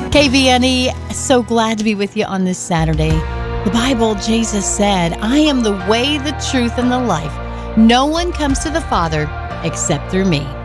KVNE, so glad to be with you on this Saturday. The Bible, Jesus said, I am the way, the truth, and the life. No one comes to the Father except through me.